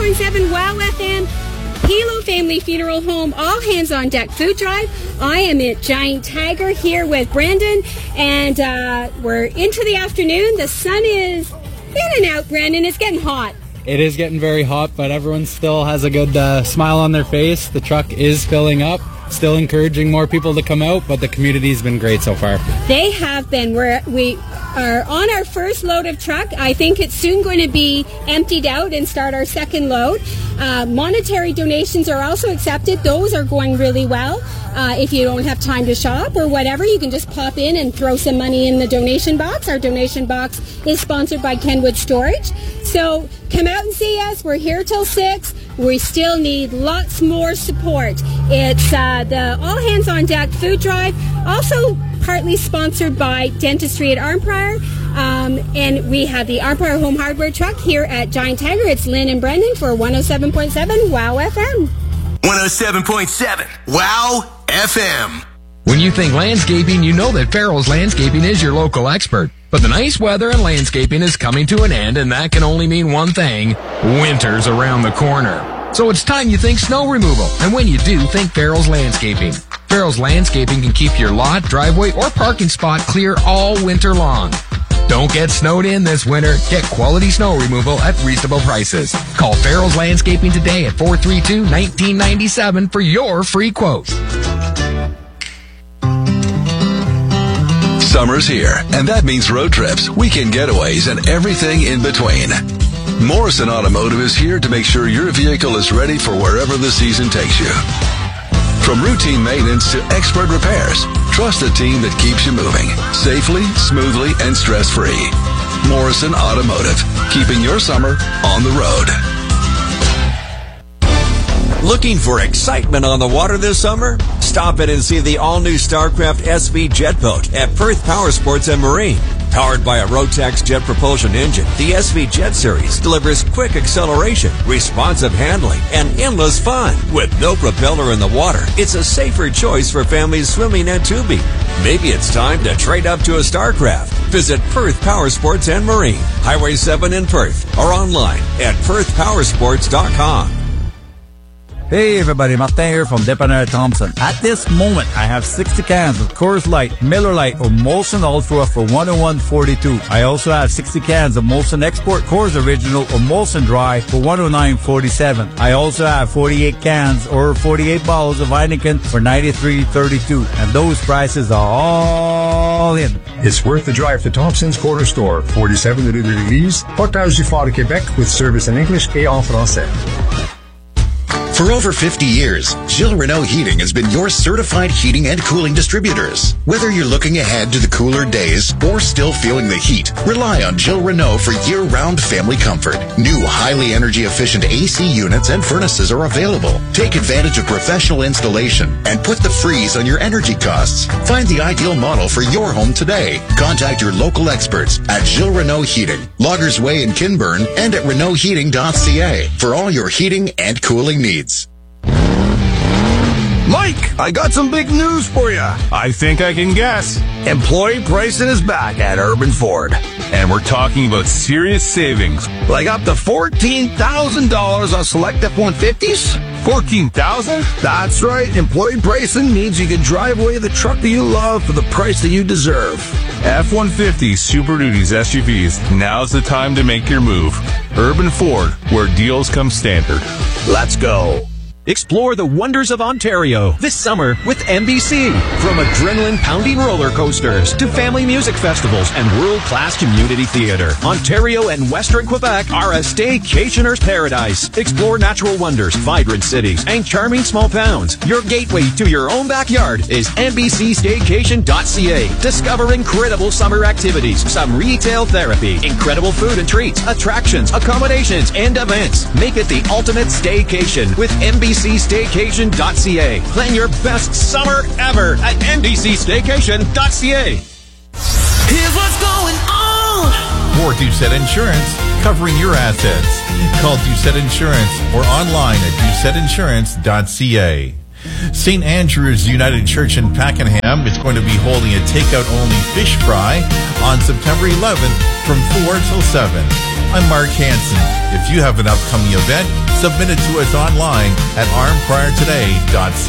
107.7 Wow FM. Hilo Family Funeral Home, all hands on deck food drive. I am at Giant Tiger here with Brendan, and we're into the afternoon. The sun is in and out, Brendan. It's getting hot. It is getting very hot, but everyone still has a good smile on their face. The truck is filling up. Still encouraging more people to come out, but the community's been great so far. They have been. We are on our first load of truck. I think it's soon going to be emptied out and start our second load. Monetary donations are also accepted. Those are going really well. If you don't have time to shop or whatever, you can just pop in and throw some money in the donation box. Our donation box is sponsored by Kenwood Storage. So come out and see us. We're here till 6. We still need lots more support. It's the All Hands on Deck food drive, also partly sponsored by Dentistry at Arnprior. And we have the Arnprior Home Hardware truck here at Giant Tiger. It's Lynn and Brendan for 107.7 Wow FM. 107.7 Wow FM. When you think landscaping, you know that Farrell's Landscaping is your local expert. But the nice weather and landscaping is coming to an end, and that can only mean one thing: winter's around the corner. So it's time you think snow removal. And when you do, think Farrell's Landscaping. Farrell's Landscaping can keep your lot, driveway, or parking spot clear all winter long. Don't get snowed in this winter. Get quality snow removal at reasonable prices. Call Farrell's Landscaping today at 432-1997 for your free quote. Summer's here, and that means road trips, weekend getaways, and everything in between. Morrison Automotive is here to make sure your vehicle is ready for wherever the season takes you. From routine maintenance to expert repairs, trust a team that keeps you moving safely, smoothly, and stress-free. Morrison Automotive, keeping your summer on the road. Looking for excitement on the water this summer? Stop in and see the all-new StarCraft SV jet boat at Perth Power Sports and Marine. Powered by a Rotax jet propulsion engine, the SV Jet Series delivers quick acceleration, responsive handling, and endless fun. With no propeller in the water, it's a safer choice for families swimming and tubing. Maybe it's time to trade up to a StarCraft. Visit Perth Power Sports and Marine, Highway 7 in Perth, or online at perthpowersports.com. Hey everybody, Martin here from Dépanneur Thompson. At this moment, I have 60 cans of Coors Light, Miller Lite, or Molson Ultra for $101.42. I also have 60 cans of Molson Export Coors Original or Molson Dry for $109.47. I also have 48 cans or 48 bottles of Heineken for $93.32. And those prices are all in. It's worth the drive to Thompson's Corner Store, 47 Rue de l'Église, Portage du Fort de Québec, with service in English et en français. For over 50 years, Gilles Renault Heating has been your certified heating and cooling distributors. Whether you're looking ahead to the cooler days or still feeling the heat, rely on Gilles Renault for year-round family comfort. New highly energy-efficient AC units and furnaces are available. Take advantage of professional installation and put the freeze on your energy costs. Find the ideal model for your home today. Contact your local experts at Gilles Renault Heating, Loggers Way in Kinburn, and at RenaultHeating.ca for all your heating and cooling needs. Mike, I got some big news for you. I think I can guess. Employee pricing is back at Urban Ford. And we're talking about serious savings, like up to $14,000 on select F-150s. $14,000? That's right. Employee pricing means you can drive away the truck that you love for the price that you deserve. F-150s, Super Duties, SUVs. Now's the time to make your move. Urban Ford, where deals come standard. Let's go. Explore the wonders of Ontario this summer with MBC. From adrenaline-pounding roller coasters to family music festivals and world-class community theater, Ontario and Western Quebec are a staycationer's paradise. Explore natural wonders, vibrant cities, and charming small towns. Your gateway to your own backyard is NBCStaycation.ca. Discover incredible summer activities, some retail therapy, incredible food and treats, attractions, accommodations, and events. Make it the ultimate staycation with NBCStaycation.ca. Plan your best summer ever at NBCStaycation.ca. Here's what's going on. More Doucette Insurance, covering your assets. Call Doucette Insurance or online at DoucetteInsurance.ca. St. Andrew's United Church in Pakenham is going to be holding a takeout-only fish fry on September 11th from 4 till 7. I'm Mark Hansen. If you have an upcoming event, submit it to us online at armpriortoday.ca.